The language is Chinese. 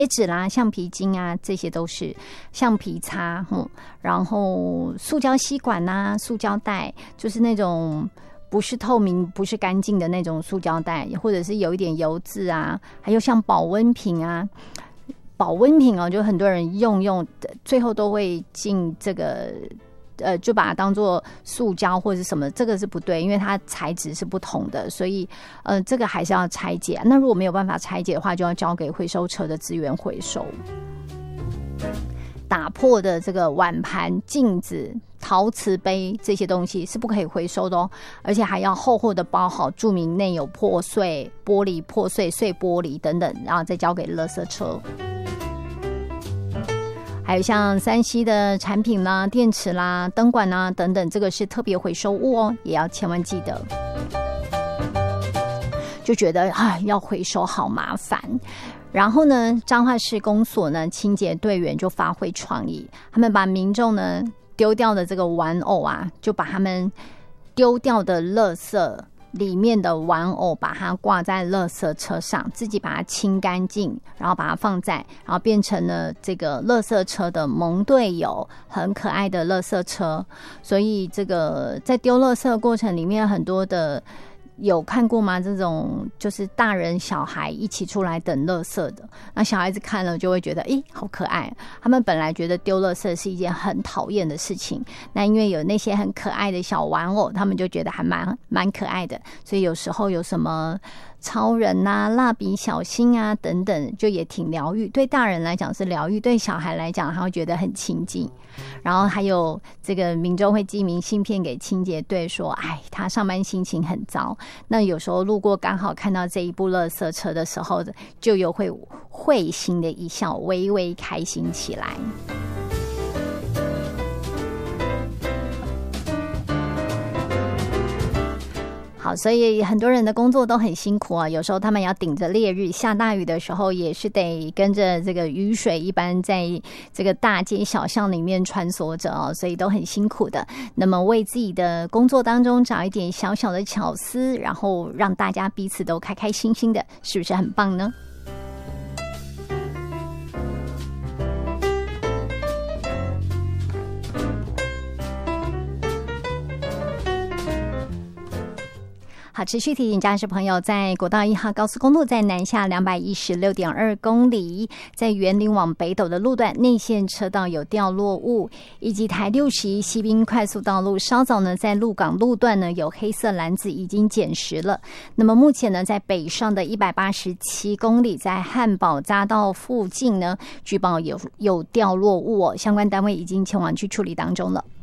纸啦、橡皮筋啊，这些都是橡皮擦，然后塑胶吸管啊、塑胶袋，就是那种不是透明、不是干净的那种塑胶袋，或者是有一点油渍啊，还有像保温瓶啊。保温瓶哦，就很多人用最后都会进这个就把它当做塑胶或者什么，这个是不对，因为它材质是不同的，所以这个还是要拆解。那如果没有办法拆解的话，就要交给回收车的资源回收。打破的这个碗盘、镜子、陶瓷杯这些东西是不可以回收的哦，而且还要厚厚的包好，注明内有破碎、玻璃破碎、碎玻璃等等，然后再交给垃圾车。还有像3C 的产品啦、电池啦、灯管啦等等，这个是特别回收物哦，也要千万记得。就觉得要回收好麻烦。然后呢，彰化市公所呢清洁队员就发挥创意，他们把民众呢丢掉的这个玩偶啊，就把他们丢掉的垃圾里面的玩偶把它挂在垃圾车上，自己把它清干净，然后把它放在，然后变成了这个垃圾车的萌队友，很可爱的垃圾车。所以这个在丢垃圾的过程里面，很多的有看过吗？这种就是大人小孩一起出来等垃圾的，那小孩子看了就会觉得好可爱。他们本来觉得丢垃圾是一件很讨厌的事情，那因为有那些很可爱的小玩偶，他们就觉得还蛮可爱的。所以有时候有什么超人啊、蜡笔小新啊等等，就也挺疗愈。对大人来讲是疗愈，对小孩来讲他会觉得很亲近。然后还有这个民众会寄明信片给清洁队说，他上班心情很糟。那有时候路过刚好看到这一部垃圾车的时候，就有会心的一笑，微微开心起来。好，所以很多人的工作都很辛苦啊，有时候他们要顶着烈日，下大雨的时候也是得跟着这个雨水一般在这个大街小巷里面穿梭着哦，所以都很辛苦的。那么为自己的工作当中找一点小小的巧思，然后让大家彼此都开开心心的，是不是很棒呢？好，持续提醒驾驶朋友，在国道1号高速公路在南下216.2公里，在员林往北斗的路段内线车道有掉落物，以及台61西滨快速道路稍早呢在鹿港路段呢有黑色篮子已经捡拾了。那么目前呢在北上的187公里，在汉宝匝道附近呢据报有掉落物哦，相关单位已经前往去处理当中了。